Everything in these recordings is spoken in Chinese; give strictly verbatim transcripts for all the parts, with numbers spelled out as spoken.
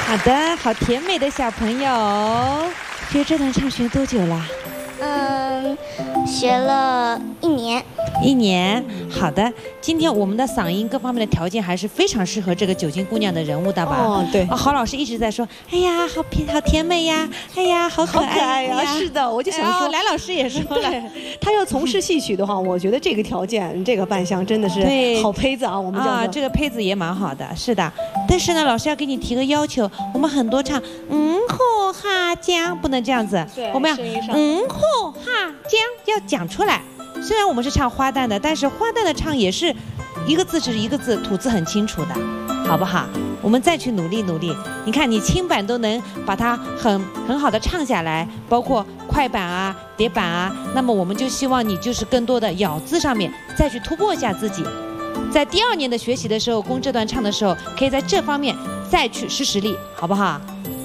好的，好甜美的小朋友，学这段唱学多久了？ 嗯，学了一年。 一年，好的。今天我们的嗓音各方面的条件还是非常适合这个九斤姑娘的人物的吧？ 哦，对。 哦，郝老师一直在说，哎呀，好甜，好甜美呀，哎呀，好可爱呀。 是的，我就想说， 来老师也说了， 他要从事戏曲的话，我觉得这个条件，这个扮相真的是好胚子啊。我们叫啊，这个胚子也蛮好的，是的。但是呢，老师要给你提个要求，我们很多唱嗯呼哈江不能这样子，我们要嗯呼哈江要讲出来。虽然我们是唱花旦的，但是花旦的唱也是一个字是一个字，吐字很清楚的，好不好？我们再去努力努力。你看，你轻板都能把它很很好的唱下来，包括快板啊、叠板啊。那么我们就希望你就是更多的咬字上面再去突破一下自己。在第二年的学习的时候，攻这段唱的时候，可以在这方面再去施实力，好不好？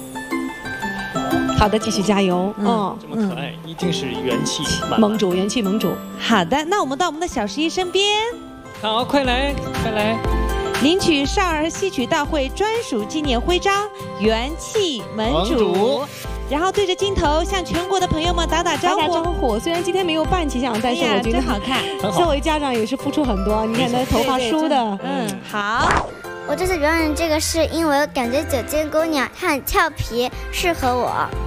好的，继续加油。 嗯，这么可爱，一定是元气满满。 盟主，元气盟主。 好的，那我们到我们的小十一身边。 好，快来，快来， 领取少儿戏曲大会专属纪念徽章，元气盟主。然后对着镜头向全国的朋友们打打招呼。 打打招呼。虽然今天没有扮吉祥，但是我觉得真好看。 作为家长也是付出很多。你看他头发梳的， 嗯，好。 我这次表演这个是因为我感觉九斤姑娘她很俏皮，适合我。